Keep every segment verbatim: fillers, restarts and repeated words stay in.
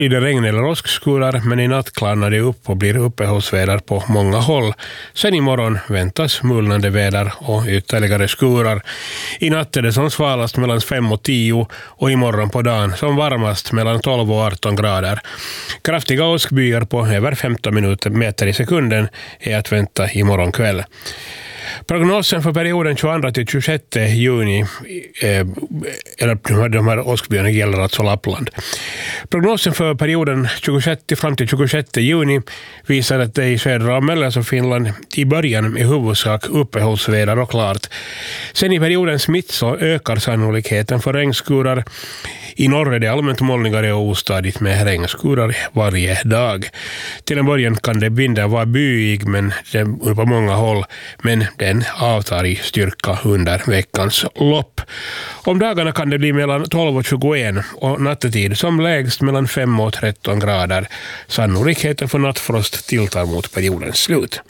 I det regn eller åskskurar, men i natt klarnar det upp och blir uppehållsväder på många håll. Sen imorgon väntas mulnande väder och ytterligare skurar. I natt är det som svalast mellan fem och tio och imorgon på dagen som varmast mellan tolv och arton grader. Kraftiga åskbyar på över femton minuter meter i sekunden är att vänta imorgon kväll. Prognosen för perioden tjugoandra till tjugosjätte juni, eh, eller de här åskbyarna gäller alltså Lappland. Prognosen för perioden tjugosjätte fram till tjugosjätte juni visar att det i södra och mellersta Finland i början i huvudsak uppehållsväder och klart. Sen i periodens mitt så ökar sannolikheten för regnskurar. I norr är det allmänt molnigare och ostadigt med regnskurar varje dag. Till en början kan det vinden vara byig men det, på många håll, men den avtar i styrka under veckans lopp. Om dagarna kan det bli mellan tolv och tjugoett och nattetid som lägst mellan fem och tretton grader. Sannolikheten för nattfrost tilltar mot periodens slut.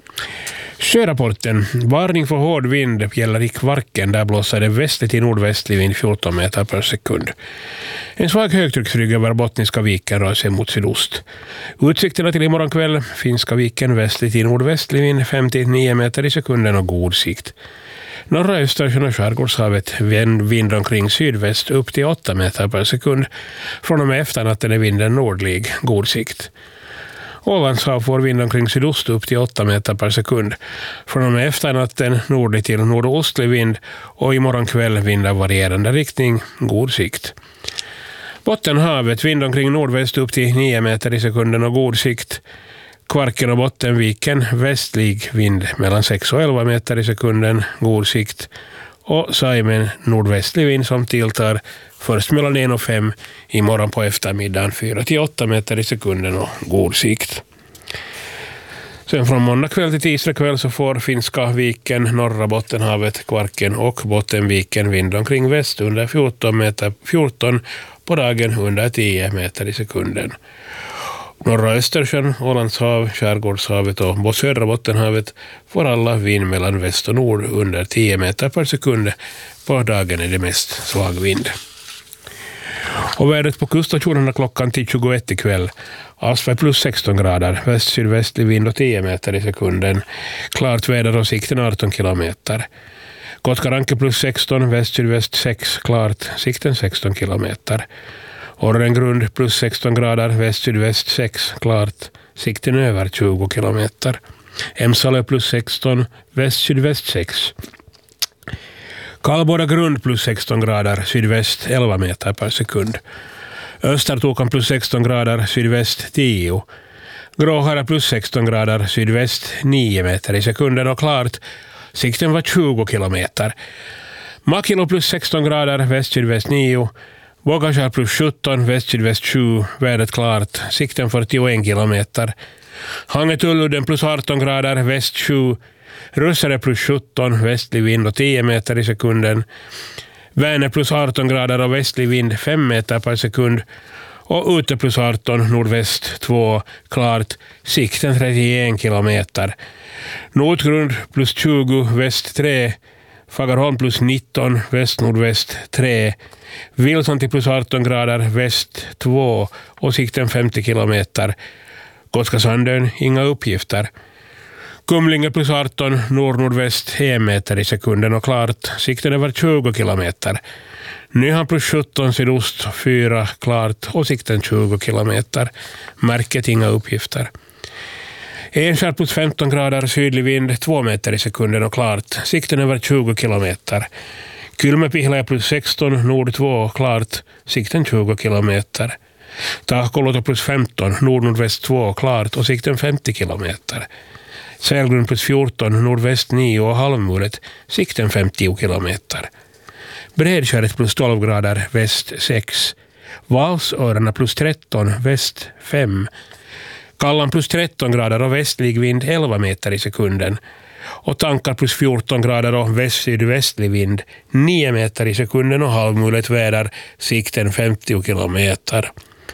Sjörapporten. Varning för hård vind gäller i Kvarken. Där blåser det väster till nordvästlig vind fjorton meter per sekund. En svag högtrycksrygg över Bottniska viken rör sig mot sydost. Utsikterna till imorgon kväll. Finska viken väster till nordvästlig vind fem till nio meter i sekunden och god sikt. Norra Östersjön och Skärgårdshavet vind omkring sydväst upp till åtta meter per sekund. Från och med efternatten är vinden nordlig, god sikt. Ålandshav får vind omkring sydost upp till åtta meter per sekund. Från och med efternatten nordlig till nordostlig vind och imorgon kväll vind av varierande riktning, god sikt. Bottenhavet vind omkring nordväst upp till nio meter i sekunden och god sikt. Kvarken och Bottenviken västlig vind mellan sex och elva meter i sekunden, god sikt. Och Saimen nordvästlig vind som tilltar först mellan en och fem, imorgon på eftermiddagen fyra till åtta meter i sekunden och god sikt. Sen från måndag kväll till tisdag kväll så får Finska viken, norra Bottenhavet, Kvarken och Bottenviken vind omkring väst under fjorton meter, fjorton på dagen under tio meter i sekunden. Norra Östersjön, Ålandshav, Skärgårdshavet och södra Bottenhavet får alla vind mellan väst och nord under tio meter per sekund. På dagen är det mest svag vind. Och vädret på kuststationerna klockan till tjugoett ikväll. Asfalt plus sexton grader, väst-sydvästlig vind och tio meter i sekunden. Klart väder och sikten arton kilometer. Kotkaranke plus sexton, väst-sydväst sex, klart, sikten sexton kilometer. Orrengrund plus sexton grader, väst-sydväst sex, klart, sikten över tjugo kilometer. Emsalö plus sexton, väst-sydväst sex. Kallborda grund plus sexton grader, sydväst elva meter per sekund. Östertokan plus sexton grader, sydväst tio. Gråhara plus sexton grader, sydväst nio meter i sekunden och klart, sikten var tjugo kilometer. Makilo plus sexton grader, väst-sydväst nio. Vågakärr plus sjutton, väst-sydväst sju, vädret klart, sikten fyrtioen kilometer. Hangetulludden plus arton grader, väst sju, Russare plus sjutton, västlig vind och tio meter i sekunden. Vänner plus arton grader och västlig vind fem meter per sekund. Och ute plus arton, nordväst två, klart, sikten trettioen kilometer. Nordgrund plus tjugo, väst tre, Fagerholm plus nitton, väst-nordväst tre, Wilson till plus arton grader, väst två och sikten femtio kilometer. Gotska Sandön, inga uppgifter. Kumlinge plus arton, nord-nordväst en meter i sekunden och klart, sikten över tjugo kilometer. Nyhan plus sjutton, sydost fyra, klart och sikten tjugo kilometer. Märket inga uppgifter. Enskär plus femton grader, sydlig vind två meter i sekunden och klart, sikten över tjugo kilometer. Kylmäpihla plus sexton, nord två, klart, sikten tjugo kilometer. Tahkoluoto plus femton, nord-nordväst två, klart och sikten femtio kilometer. Sälgrund plus fjorton, nordväst nio och halvmuret, sikten femtio kilometer. Bredskäret plus tolv grader, väst sex. Valsörarna plus tretton, väst fem. Kallan plus tretton grader och västlig vind elva meter i sekunden. Och Tankar plus fjorton grader och väst-sydvästlig vind nio meter i sekunden och halvmulet väder, sikten femtio kilometer.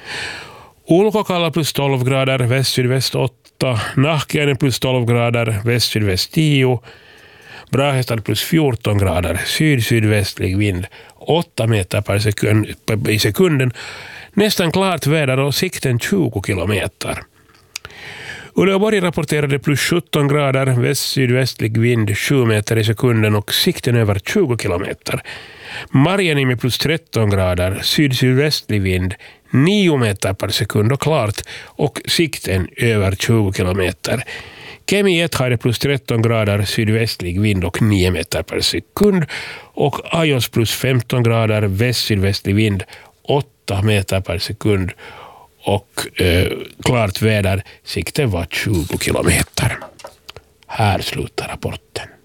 Ulkokalla plus tolv grader, väst-sydväst åtta. Nahkiainen plus tolv grader, väst-sydväst tio. Brahestad plus fjorton grader, syd-sydvästlig vind åtta meter per sekund, i sekunden. Nästan klart väder och sikten tjugo kilometer. Uleåborg rapporterade plus sjutton grader, väst-sydvästlig vind sju meter i sekunden och sikten över tjugo kilometer. Marjaniemi plus tretton grader, syd-sydvästlig vind nio meter per sekund och klart och sikten över tjugo kilometer. Kemi ett hade plus tretton grader, sydvästlig vind och nio meter per sekund och Ajos plus femton grader, väst-sydvästlig vind åtta meter per sekund och eh, klart väder, sikten var tjugo kilometer. Här slutar rapporten.